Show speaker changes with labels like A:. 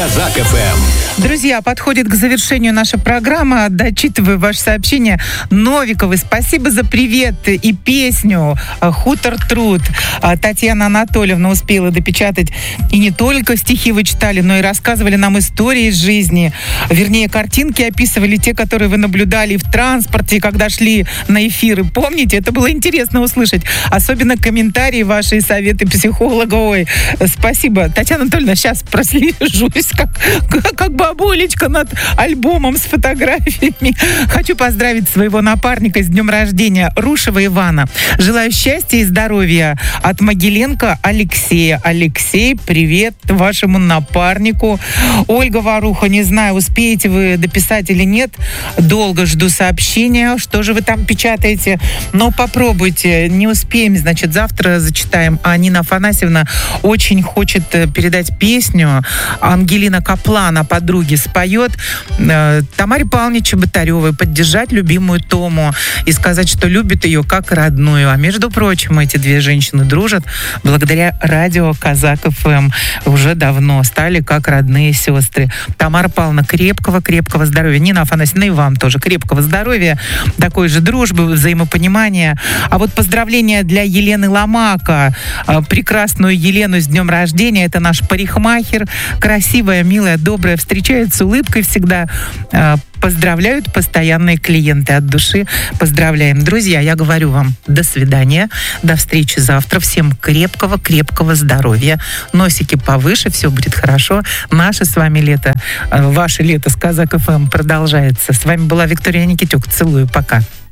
A: Казак ФМ.
B: Друзья, подходит к завершению наша программа. Дочитываю ваше сообщение. Новиковы, спасибо за привет и песню «Хутор труд». Татьяна Анатольевна успела допечатать. И не только стихи вы читали, но и рассказывали нам истории из жизни. Вернее, картинки описывали те, которые вы наблюдали в транспорте, когда шли на эфиры. Помните? Это было интересно услышать. Особенно комментарии ваши и советы психолога. Ой, спасибо. Татьяна Анатольевна, сейчас прослежусь, как бабулечка над альбомом с фотографиями. Хочу поздравить своего напарника с днем рождения, Рушева Ивана. Желаю счастья и здоровья от Могиленко Алексея. Алексей, привет вашему напарнику. Ольга Варуха, не знаю, успеете вы дописать или нет. Долго жду сообщения. Что же вы там печатаете? Но попробуйте. Не успеем, значит, завтра зачитаем. А Нина Афанасьевна очень хочет передать песню. Ангелина Каплан о подруге споет. Тамаре Павловне Чеботаревой поддержать любимую Тому и сказать, что любит ее как родную. А между прочим, эти две женщины дружат благодаря радио Казак ФМ. Уже давно стали как родные сестры. Тамара Павловна, крепкого здоровья. Нина Афанасьевна, и вам тоже крепкого здоровья, такой же дружбы, взаимопонимания. А вот поздравления для Елены Ломака. Прекрасную Елену с днем рождения. Это наш парикмахер. Красивая, милая, добрая, встречает с улыбкой всегда. Поздравляют постоянные клиенты от души. Поздравляем. Друзья, я говорю вам до свидания. До встречи завтра. Всем крепкого здоровья. Носики повыше, все будет хорошо. Наше с вами лето, ваше лето с Казак ФМ продолжается. С вами была Виктория Никитюк. Целую. Пока.